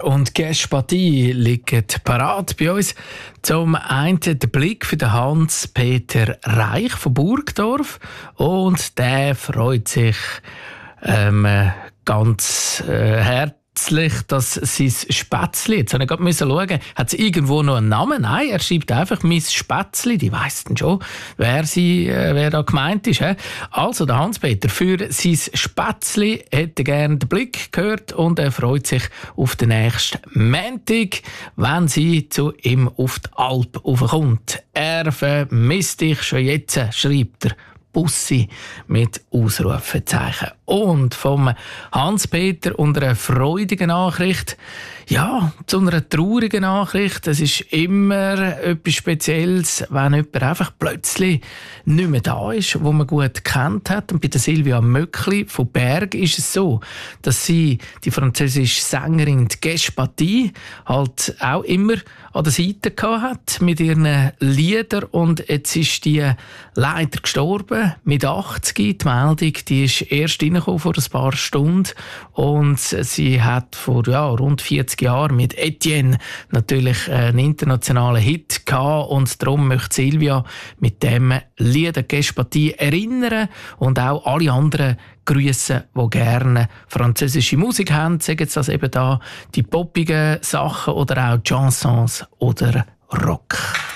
und Gespatie liegen parat bei uns. Zum einen der Blick für den Hans-Peter Reich von Burgdorf. Und der freut sich ganz herzlich, dass sein Spätzli, jetzt habe ich gerade schauen, hat es irgendwo noch einen Namen? Nein, er schreibt einfach «Mein Spätzli», die weiss dann schon, wer da gemeint ist. He? Also der Hans-Peter, für sein Spätzli hätte gerne den Blick gehört und er freut sich auf den nächsten Montag, wenn sie zu ihm auf die Alp raufkommt. Er vermisst dich schon jetzt, schreibt er. Bussi mit Ausrufezeichen. Und vom Hans-Peter und einer freudigen Nachricht, ja, zu einer traurigen Nachricht. Es ist immer etwas Spezielles, wenn jemand einfach plötzlich nicht mehr da ist, wo man gut kennt hat. Und bei der Silvia Möckli von Berg ist es so, dass sie, die französische Sängerin Gespatie, halt auch immer an der Seite gehabt hat mit ihren Liedern. Und jetzt ist die leider gestorben mit 80. Die Meldung, die ist erst reingekommen vor ein paar Stunden. Und sie hat vor rund 40 Jahren mit Etienne natürlich einen internationalen Hit gehabt. Und darum möchte Silvia mit dem Lied Gespatie erinnern und auch alle anderen grüßen, die gerne französische Musik haben. Sagen Sie das eben da, die poppigen Sachen oder auch Chansons oder Rock.